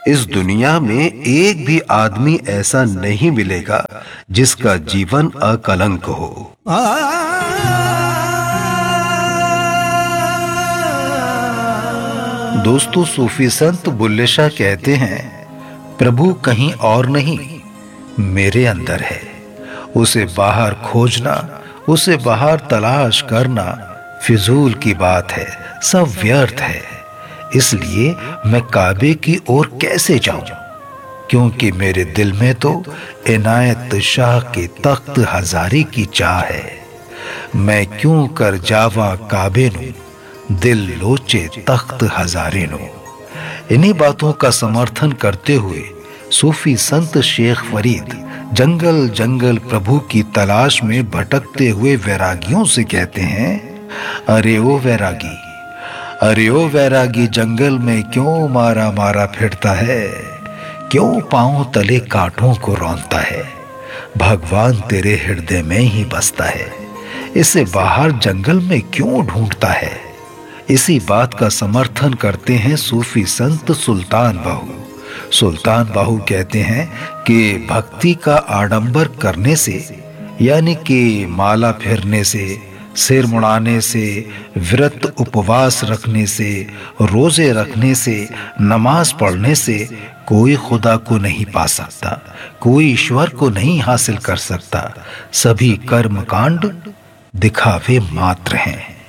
इस दुनिया में एक भी आदमी ऐसा नहीं मिलेगा जिसका जीवन अकलंक हो। दोस्तों, सूफी संत बुल्ले शाह कहते हैं, प्रभु कहीं और नहीं, मेरे अंदर है। उसे बाहर खोजना, उसे बाहर तलाश करना फिजूल की बात है, सब व्यर्थ है। इसलिए मैं काबे की ओर कैसे जाऊं, क्योंकि मेरे दिल में तो इनायत शाह के तख्त हजारी की चाह है। मैं क्यों कर जावा काबे नू, दिल लोचे तख्त हजारे नो। इन्हीं बातों का समर्थन करते हुए सूफी संत शेख फरीद जंगल जंगल प्रभु की तलाश में भटकते हुए वैरागियों से कहते हैं, अरे ओ वैरागी, अरे ओ वैरागी, जंगल में क्यों मारा मारा फिरता है, क्यों पांव तले कांटों को रौंदता है। भगवान तेरे हृदय में ही बसता है, इसे बाहर जंगल में क्यों ढूंढता है। इसी बात का समर्थन करते हैं सूफी संत सुल्तान बाहू। सुल्तान बाहू कहते हैं कि भक्ति का आडंबर करने से, यानी कि माला फेरने से, सिर मुड़ाने से, व्रत उपवास रखने से, रोजे रखने से, नमाज पढ़ने से कोई खुदा को नहीं पा सकता, कोई ईश्वर को नहीं हासिल कर सकता। सभी कर्म कांड दिखावे मात्र हैं।